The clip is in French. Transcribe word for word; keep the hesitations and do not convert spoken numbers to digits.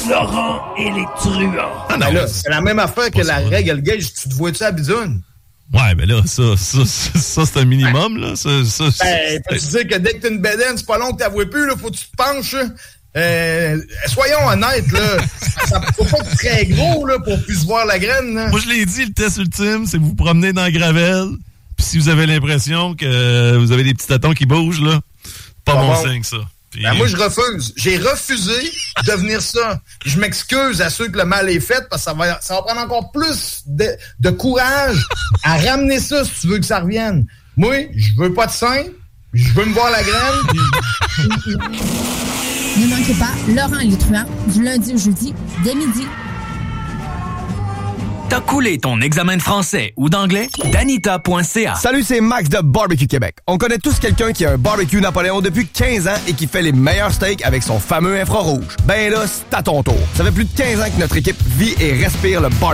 Laurent et les truands. Ah non, ben là, c'est la même affaire que la règle gage. Tu te vois-tu à bisoune? Ouais, mais là, ça, ça, ça, ça c'est un minimum, là. Ça, ça, ben, peux-tu dire que dès que t'as une bédaine, c'est pas long que t'as vois plus, là, faut que tu te penches, là. Euh, soyons honnêtes, là. Ça faut pas être très gros, là, pour plus voir la graine, là. Moi, je l'ai dit, le test ultime, c'est que vous vous promenez dans la gravelle, puis si vous avez l'impression que vous avez des petits tâtons qui bougent, là, pas bon, bon signe, ça. Puis... Ben, moi, je refuse. J'ai refusé de devenir ça. Je m'excuse à ceux que le mal est fait, parce que ça va, ça va prendre encore plus de, de courage à ramener ça si tu veux que ça revienne. Moi, je veux pas de sein, je veux me voir la graine, puis... Ne manquez pas Laurent et les truands du lundi au jeudi dès midi. T'as coulé ton examen de français ou d'anglais? Danita point c a. Salut, c'est Max de Barbecue Québec. On connaît tous quelqu'un qui a un barbecue Napoléon depuis quinze ans et qui fait les meilleurs steaks avec son fameux infrarouge. Ben là, c'est à ton tour. Ça fait plus de quinze ans que notre équipe vit et respire le barbecue.